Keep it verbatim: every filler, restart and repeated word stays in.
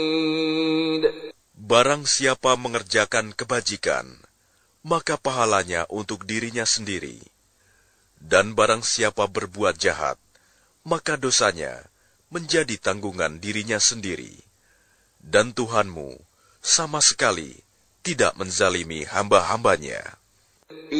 Barang siapa mengerjakan kebajikan, maka pahalanya untuk dirinya sendiri. Dan barang siapa berbuat jahat, maka dosanya menjadi tanggungan dirinya sendiri. Dan Tuhanmu sama sekali tidak menzalimi hamba-hambanya.